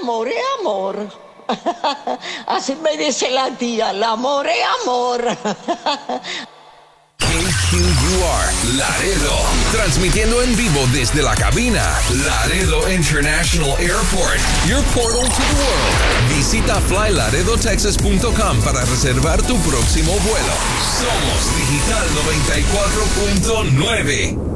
amor es amor. Así me dice la tía, el amor es amor. KQUR Laredo, transmitiendo en vivo desde la cabina Laredo International Airport, your portal to the world. Visita flylaredotexas.com para reservar tu próximo vuelo. Somos Digital 94.9.